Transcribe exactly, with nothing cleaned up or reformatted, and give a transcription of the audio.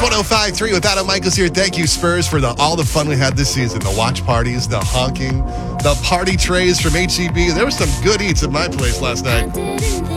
one oh five point three with Adam Michaels here. Thank you, Spurs, for the, all the fun we had this season. The watch parties, the honking, the party trays from H E B. There was some good eats at my place last night.